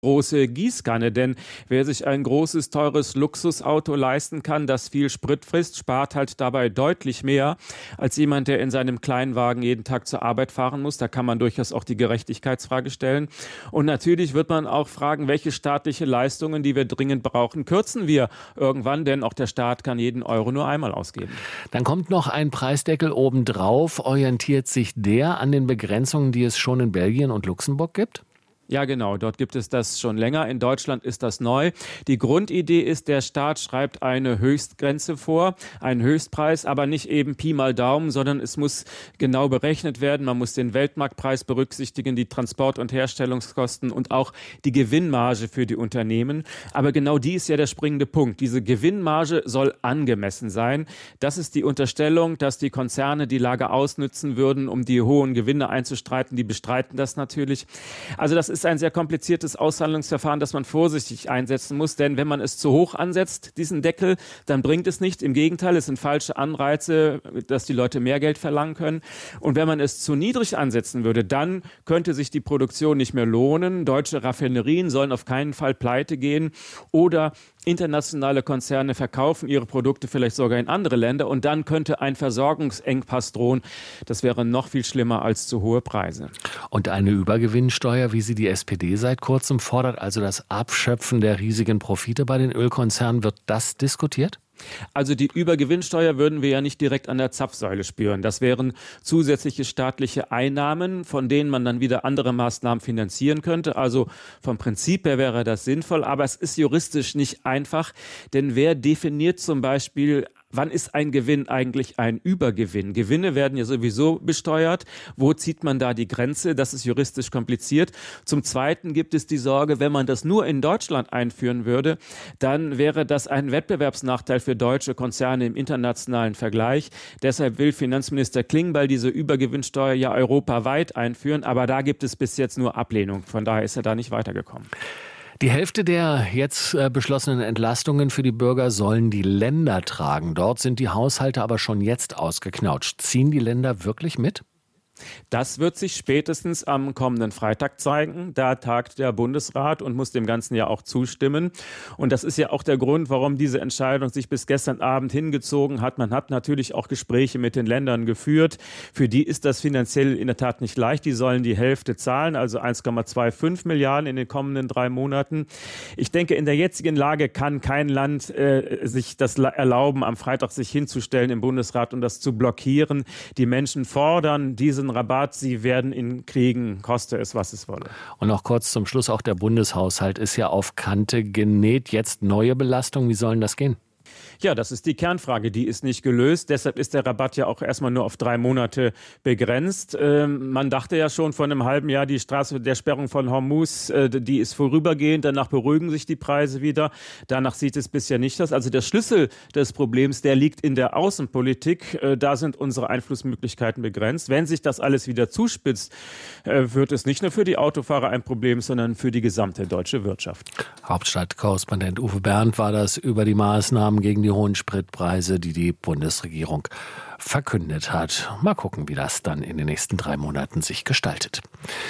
große Gießkanne, denn wer sich ein großes, teures Luxusauto leisten kann, das viel Sprit frisst, spart halt dabei deutlich mehr als jemand, der in seinem Kleinwagen jeden Tag zur Arbeit fahren muss. Da kann man durchaus auch die Gerechtigkeitsfrage stellen. Und natürlich wird man auch fragen, welche staatliche Leistungen, die wir dringend brauchen, kürzen wir irgendwann, denn auch der Staat kann jeden Euro nur einmal ausgeben. Dann kommt noch ein Preisdeckel obendrauf. Orientiert sich der an den Begrenzungen, die es schon in Belgien und Luxemburg gibt? Ja, genau. Dort gibt es das schon länger. In Deutschland ist das neu. Die Grundidee ist, der Staat schreibt eine Höchstgrenze vor, einen Höchstpreis, aber nicht eben Pi mal Daumen, sondern es muss genau berechnet werden. Man muss den Weltmarktpreis berücksichtigen, die Transport- und Herstellungskosten und auch die Gewinnmarge für die Unternehmen. Aber genau die ist ja der springende Punkt. Diese Gewinnmarge soll angemessen sein. Das ist die Unterstellung, dass die Konzerne die Lage ausnützen würden, um die hohen Gewinne einzustreiten. Die bestreiten das natürlich. Also das ist ein sehr kompliziertes Aushandlungsverfahren, das man vorsichtig einsetzen muss, denn wenn man es zu hoch ansetzt, diesen Deckel, dann bringt es nicht. Im Gegenteil, es sind falsche Anreize, dass die Leute mehr Geld verlangen können. Und wenn man es zu niedrig ansetzen würde, dann könnte sich die Produktion nicht mehr lohnen. Deutsche Raffinerien sollen auf keinen Fall pleite gehen oder internationale Konzerne verkaufen ihre Produkte vielleicht sogar in andere Länder und dann könnte ein Versorgungsengpass drohen. Das wäre noch viel schlimmer als zu hohe Preise. Und eine Übergewinnsteuer, wie sie die SPD seit kurzem fordert, also das Abschöpfen der riesigen Profite bei den Ölkonzernen, wird das diskutiert? Also die Übergewinnsteuer würden wir ja nicht direkt an der Zapfsäule spüren. Das wären zusätzliche staatliche Einnahmen, von denen man dann wieder andere Maßnahmen finanzieren könnte. Also vom Prinzip her wäre das sinnvoll, aber es ist juristisch nicht einfach, denn wer definiert zum Beispiel, wann ist ein Gewinn eigentlich ein Übergewinn? Gewinne werden ja sowieso besteuert. Wo zieht man da die Grenze? Das ist juristisch kompliziert. Zum Zweiten gibt es die Sorge, wenn man das nur in Deutschland einführen würde, dann wäre das ein Wettbewerbsnachteil für deutsche Konzerne im internationalen Vergleich. Deshalb will Finanzminister Klingbeil diese Übergewinnsteuer ja europaweit einführen, aber da gibt es bis jetzt nur Ablehnung. Von daher ist er da nicht weitergekommen. Die Hälfte der jetzt beschlossenen Entlastungen für die Bürger sollen die Länder tragen. Dort sind die Haushalte aber schon jetzt ausgeknautscht. Ziehen die Länder wirklich mit? Das wird sich spätestens am kommenden Freitag zeigen. Da tagt der Bundesrat und muss dem Ganzen ja auch zustimmen. Und das ist ja auch der Grund, warum diese Entscheidung sich bis gestern Abend hingezogen hat. Man hat natürlich auch Gespräche mit den Ländern geführt. Für die ist das finanziell in der Tat nicht leicht. Die sollen die Hälfte zahlen, also 1,25 Milliarden in den kommenden 3 Monaten. Ich denke, in der jetzigen Lage kann kein Land sich das erlauben, am Freitag sich hinzustellen im Bundesrat und das zu blockieren. Die Menschen fordern diesen Rabatt, sie werden ihn kriegen, koste es, was es wolle. Und noch kurz zum Schluss, auch der Bundeshaushalt ist ja auf Kante genäht. Jetzt neue Belastung, wie sollen das gehen? Ja, das ist die Kernfrage, die ist nicht gelöst. Deshalb ist der Rabatt ja auch erstmal nur auf 3 Monate begrenzt. Man dachte ja schon vor einem halben Jahr, die Straße der Sperrung von Hormuz, die ist vorübergehend. Danach beruhigen sich die Preise wieder. Danach sieht es bisher nicht aus. Also der Schlüssel des Problems, der liegt in der Außenpolitik. Da sind unsere Einflussmöglichkeiten begrenzt. Wenn sich das alles wieder zuspitzt, wird es nicht nur für die Autofahrer ein Problem, sondern für die gesamte deutsche Wirtschaft. Hauptstadtkorrespondent Uwe Bernd war das über die Maßnahmen gegen die hohen Spritpreise, die die Bundesregierung verkündet hat. Mal gucken, wie das dann in den nächsten 3 Monaten sich gestaltet.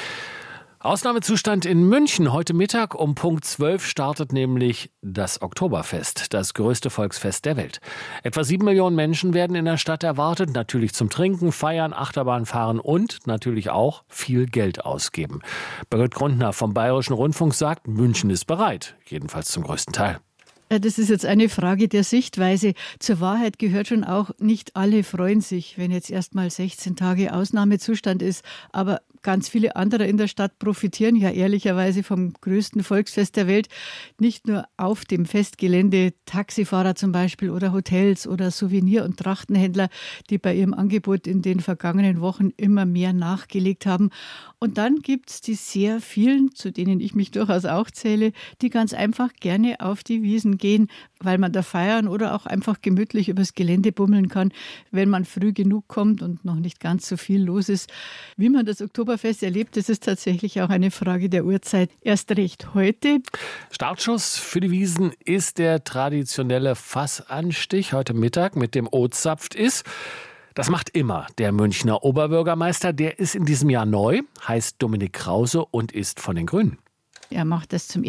Ausnahmezustand in München. Heute Mittag um Punkt 12 startet nämlich das Oktoberfest, das größte Volksfest der Welt. Etwa 7 Millionen Menschen werden in der Stadt erwartet, natürlich zum Trinken, Feiern, Achterbahn fahren und natürlich auch viel Geld ausgeben. Birgit Grundner vom Bayerischen Rundfunk sagt, München ist bereit, jedenfalls zum größten Teil. Das ist jetzt eine Frage der Sichtweise. Zur Wahrheit gehört schon auch, nicht alle freuen sich, wenn jetzt erst mal 16 Tage Ausnahmezustand ist. Aber ganz viele andere in der Stadt profitieren ja ehrlicherweise vom größten Volksfest der Welt. Nicht nur auf dem Festgelände, Taxifahrer zum Beispiel oder Hotels oder Souvenir- und Trachtenhändler, die bei ihrem Angebot in den vergangenen Wochen immer mehr nachgelegt haben. Und dann gibt es die sehr vielen, zu denen ich mich durchaus auch zähle, die ganz einfach gerne auf die Wiesen gehen, weil man da feiern oder auch einfach gemütlich übers Gelände bummeln kann, wenn man früh genug kommt und noch nicht ganz so viel los ist. Wie man das Oktoberfest erlebt, das ist tatsächlich auch eine Frage der Uhrzeit. Erst recht heute. Startschuss für die Wiesn ist der traditionelle Fassanstich heute Mittag mit dem O-Zapft ist. Das macht immer der Münchner Oberbürgermeister. Der ist in diesem Jahr neu, heißt Dominik Krause und ist von den Grünen. Er macht das zum